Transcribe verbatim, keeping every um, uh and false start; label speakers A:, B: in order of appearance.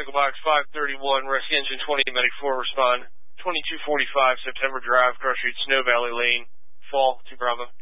A: Echo Box five thirty-one, Rescue Engine twenty, Medic four, respond. twenty-two forty-five, September Drive, Cross Street, Snow Valley Lane, Fall to Bravo.